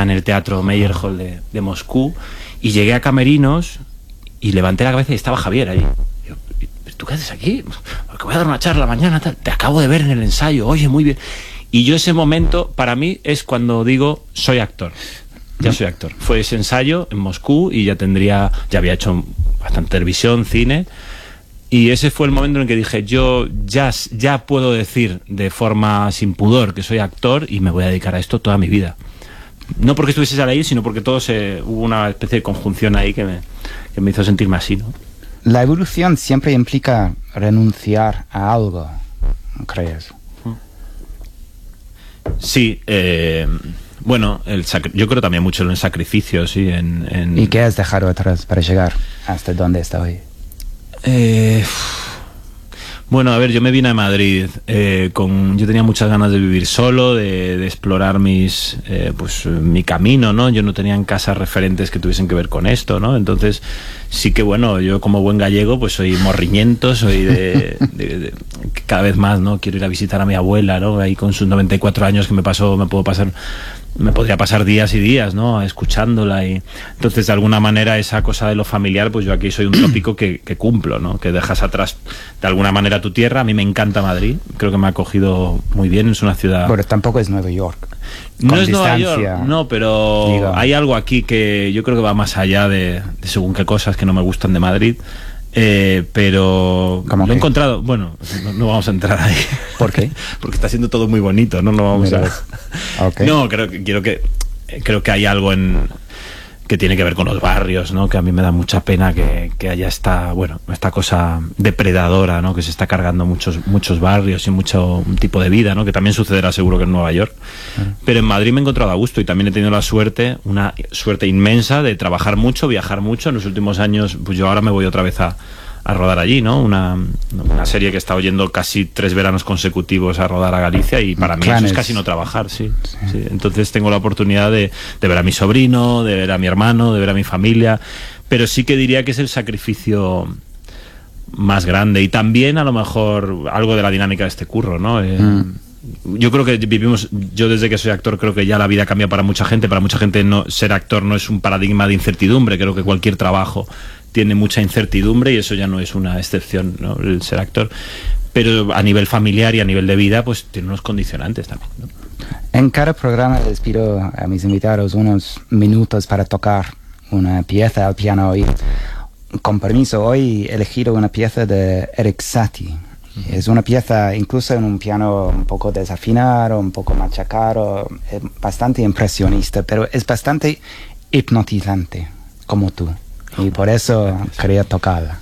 en el Teatro Meyerhold de Moscú, y llegué a camerinos y levanté la cabeza y estaba Javier allí. Yo, ¿tú qué haces aquí? Porque voy a dar una charla mañana, tal. Te acabo de ver en el ensayo, oye, muy bien. Y yo ese momento, para mí, es cuando digo, soy actor. Ya soy actor. Fue ese ensayo en Moscú y ya había hecho bastante televisión, cine. Y ese fue el momento en el que dije, yo ya puedo decir de forma sin pudor que soy actor y me voy a dedicar a esto toda mi vida. No porque estuviese ahí, sino porque hubo una especie de conjunción ahí que me hizo sentirme así, ¿no? La evolución siempre implica renunciar a algo, ¿no crees? Sí, bueno, yo creo también mucho en el sacrificio, sí. ¿Y qué has dejado atrás para llegar hasta donde está hoy? Bueno, a ver, yo me vine a Madrid yo tenía muchas ganas de vivir solo, de explorar mi camino, ¿no? Yo no tenía en casa referentes que tuviesen que ver con esto, ¿no? Entonces, sí que bueno, yo como buen gallego, pues soy morriñento, soy de cada vez más, ¿no? Quiero ir a visitar a mi abuela, ¿no? Ahí con sus 94 años que me podría pasar días y días, ¿no? Escuchándola. Y entonces, de alguna manera, esa cosa de lo familiar, pues yo aquí soy un tópico que cumplo, ¿no? Que dejas atrás de alguna manera tu tierra. A mí me encanta Madrid, creo que me ha acogido muy bien, es una ciudad... Bueno, tampoco es Nueva York. No es Nueva York, no, pero hay algo aquí que yo creo que va más allá de según qué cosas que no me gustan de Madrid. Pero lo he encontrado. Bueno, no vamos a entrar ahí. ¿Por qué? Porque está siendo todo muy bonito, no vamos Okay. No, creo que hay algo que tiene que ver con los barrios, ¿no? Que a mí me da mucha pena que haya esta cosa depredadora, ¿no? Que se está cargando muchos barrios y un tipo de vida, ¿no? Que también sucederá seguro que en Nueva York. Pero en Madrid me he encontrado a gusto y también he tenido una suerte inmensa de trabajar mucho, viajar mucho. En los últimos años, pues yo ahora me voy otra vez a rodar allí, ¿no? Una serie que he estado yendo casi 3 veranos consecutivos a rodar a Galicia y para mí eso es casi no trabajar, sí. Entonces tengo la oportunidad de ver a mi sobrino, de ver a mi hermano, de ver a mi familia, pero sí que diría que es el sacrificio más grande y también a lo mejor algo de la dinámica de este curro, ¿no? Yo creo que yo desde que soy actor creo que ya la vida cambia para mucha gente ser actor no es un paradigma de incertidumbre, creo que cualquier trabajo tiene mucha incertidumbre y eso ya no es una excepción, ¿no? El ser actor, pero a nivel familiar y a nivel de vida pues tiene unos condicionantes también, ¿no? En cada programa les pido a mis invitados unos minutos para tocar una pieza al piano y con permiso hoy he elegido una pieza de Erik Satie. Es una pieza incluso en un piano un poco desafinado, un poco machacado, bastante impresionista, pero es bastante hipnotizante como tú. Y por eso quería tocarla.